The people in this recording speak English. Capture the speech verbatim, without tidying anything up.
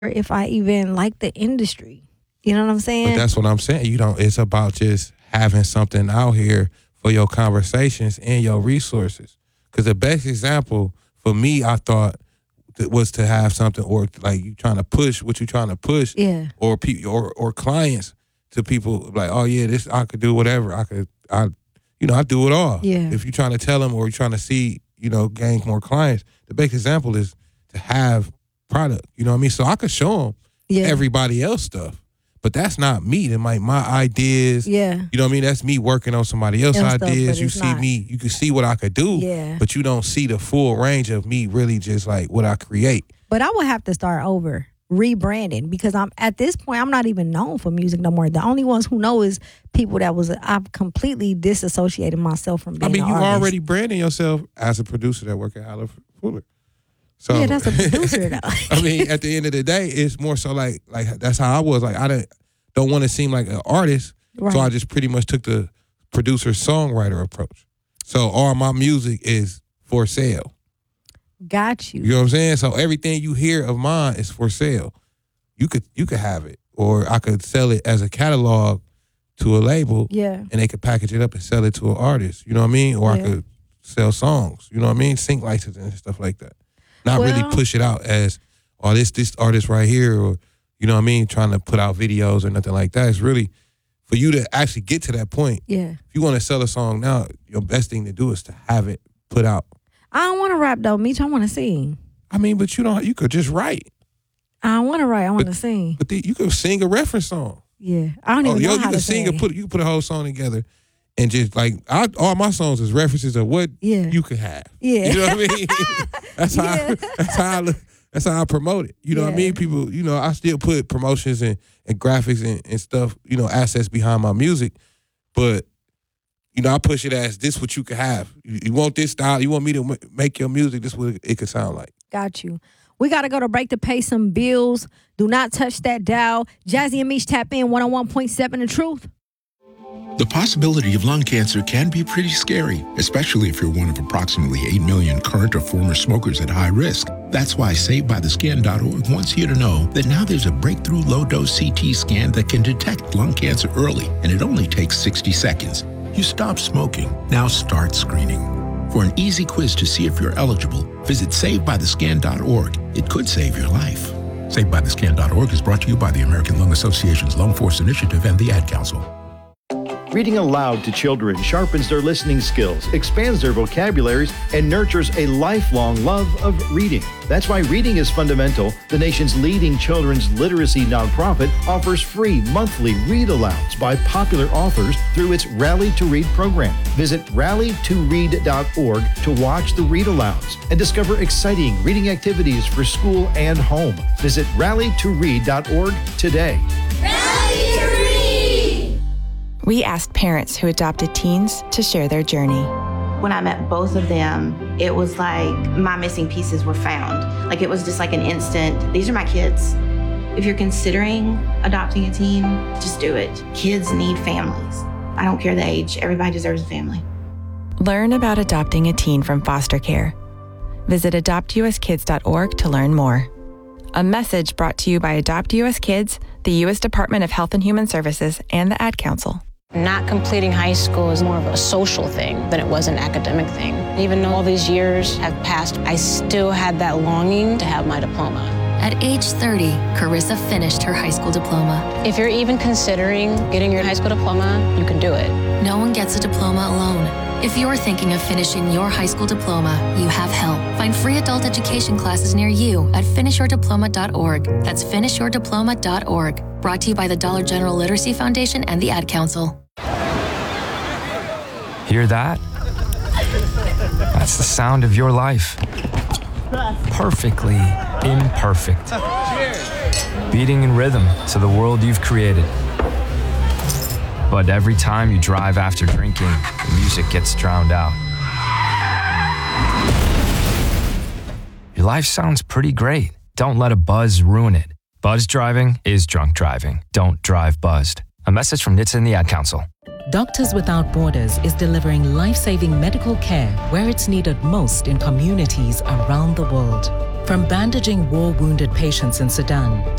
if I even like the industry. You know what I'm saying? But that's what I'm saying. You don't. It's about just having something out here for your conversations and your resources. Because the best example for me, I thought, was to have something, or like you trying to push what you trying to push, yeah, or people or or clients to people like, oh yeah, this I could do whatever. I could I, you know, I do it all. Yeah. If you're trying to tell them or you're trying to see, you know, gain more clients, the best example is to have product. You know what I mean? So I could show them yeah. everybody else stuff, but that's not me. That might my ideas. Yeah. You know what I mean? That's me working on somebody else's Stuff, ideas. You see not. me, you can see what I could do, yeah. but you don't see the full range of me really just like what I create. But I would have to start over, rebranding, because I'm at this point, I'm not even known for music no more. The only ones who know is people that was, I've completely disassociated myself from being I mean, an you artist. already branding yourself as a producer that work at Howler Fuller. So, yeah, that's a producer though. I mean, at the end of the day, it's more so like, like that's how I was. Like, I don't, don't want to seem like an artist, right. so I just pretty much took the producer-songwriter approach. So all my music is for sale. Got you. You know what I'm saying? So everything you hear of mine is for sale. You could you could have it, or I could sell it as a catalog to a label, yeah, and they could package it up and sell it to an artist. You know what I mean? Or yeah. I could sell songs. You know what I mean? Sync licensing and stuff like that. Not well, really push it out as, oh, this this artist right here, or you know what I mean? Trying to put out videos or nothing like that. It's really for you to actually get to that point. Yeah. If you want to sell a song now, your best thing to do is to have it put out. I don't want to rap though, Meech. I want to sing. I mean, but you don't. You could just write. I don't want to write. I want to sing. But the, you could sing a reference song. Yeah, I don't even oh, know yo, how you to can sing. sing. And put you can put a whole song together, and just like I, all my songs is references of what yeah. you could have. Yeah, you know what I mean. that's how. Yeah. I, that's how. I, that's how I promote it. You know yeah. what I mean. People. You know, I still put promotions and, and graphics and, and stuff. You know, assets behind my music, but. You know, I push it as this what you can have. You, you want this style, you want me to make your music, this what it could sound like. Got you. We got to go to break to pay some bills. Do not touch that dial. Jazzy and Meech tap in one oh one point seven The Truth. The possibility of lung cancer can be pretty scary, especially if you're one of approximately eight million current or former smokers at high risk. That's why Saved By The Skin dot org wants you to know that now there's a breakthrough low-dose C T scan that can detect lung cancer early, and it only takes sixty seconds. You stopped smoking. Now start screening. For an easy quiz to see if you're eligible, visit Saved By The Skin dot org. It could save your life. Saved By The Skin dot org is brought to you by the American Lung Association's Lung Force Initiative and the Ad Council. Reading aloud to children sharpens their listening skills, expands their vocabularies, and nurtures a lifelong love of reading. That's why Reading is Fundamental, the nation's leading children's literacy nonprofit, offers free monthly read-alouds by popular authors through its Rally to Read program. Visit rally to read dot org to watch the read-alouds and discover exciting reading activities for school and home. Visit rally to read dot org today. Rally to Read! We asked parents who adopted teens to share their journey. When I met both of them, it was like my missing pieces were found. Like it was just like an instant, these are my kids. If you're considering adopting a teen, just do it. Kids need families. I don't care the age, everybody deserves a family. Learn about adopting a teen from foster care. Visit adopt u s kids dot org to learn more. A message brought to you by Adopt U S Kids, the U S Department of Health and Human Services, and the Ad Council. Not completing high school is more of a social thing than it was an academic thing. Even though all these years have passed, I still had that longing to have my diploma. At age thirty, Carissa finished her high school diploma. If you're even considering getting your high school diploma, you can do it. No one gets a diploma alone. If you're thinking of finishing your high school diploma, you have help. Find free adult education classes near you at finish your diploma dot org. That's finish your diploma dot org. Brought to you by the Dollar General Literacy Foundation and the Ad Council. Hear that? That's the sound of your life. Perfectly imperfect. Beating in rhythm to the world you've created. But every time you drive after drinking, the music gets drowned out. Your life sounds pretty great. Don't let a buzz ruin it. Buzz driving is drunk driving. Don't drive buzzed. A message from N H T S A and the Ad Council. Doctors Without Borders is delivering life-saving medical care where it's needed most in communities around the world. From bandaging war-wounded patients in Sudan